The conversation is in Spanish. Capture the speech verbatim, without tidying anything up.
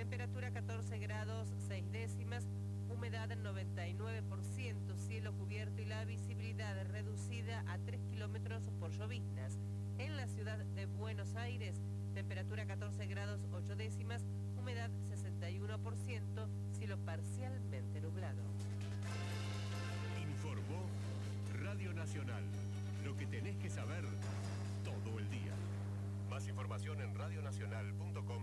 Temperatura catorce grados seis décimas, humedad noventa y nueve por ciento, cielo cubierto y la visibilidad reducida a tres kilómetros por lloviznas. En la ciudad de Buenos Aires, temperatura catorce grados ocho décimas, humedad sesenta y uno por ciento, cielo parcialmente nublado. Informó Radio Nacional. Lo que tenés que saber todo el día. Más información en radionacional punto com.